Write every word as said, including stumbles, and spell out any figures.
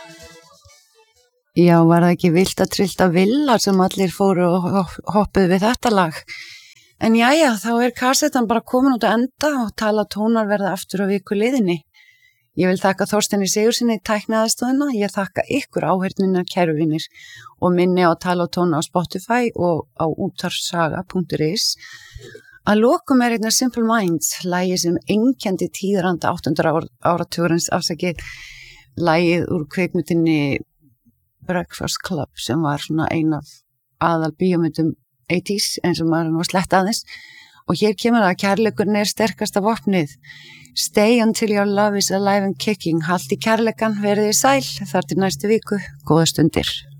Já, var það ekki vilt að trillta villa sem allir fóru og hoppuðu við þetta lag? En jæja, þá er kassettan bara komin út að enda og tala tónar verða aftur á viku liðinni. Ég vil þakka Þorsteini Sigurðssyni tækniaðstoðina, ég þakka ykkur áheyrnina kæru vinir og minni á tala og tóna á Spotify og á útvarpssaga punktur is. Að lokum er einna Simple Minds, lagið sem einkenndi tíðaranda áttunda áratugurins afsakið, lagið úr kvikmyndinni Breakfast Club sem var svona ein af aðal bíómyndum áttatíu eins og maður nú slett aðeins og hér kemur að kærleikurinn er sterkasta vopnið. Stay until your love is alive and kicking. Haltu í kærleikan, verið þið sæl, þar til næstu viku, góða stundir.